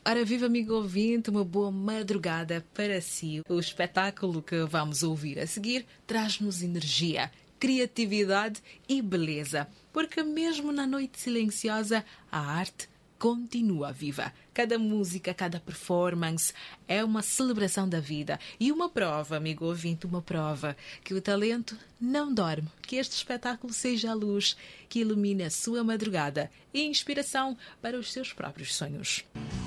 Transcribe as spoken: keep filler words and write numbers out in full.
Ora, viva amigo ouvinte, uma boa madrugada para si. O espetáculo que vamos ouvir a seguir traz-nos energia, criatividade e beleza, porque mesmo na noite silenciosa, a arte continua viva. Cada música, cada performance é uma celebração da vida e uma prova, amigo ouvinte, uma prova que o talento não dorme, que este espetáculo seja a luz que ilumine a sua madrugada e inspiração para os seus próprios sonhos.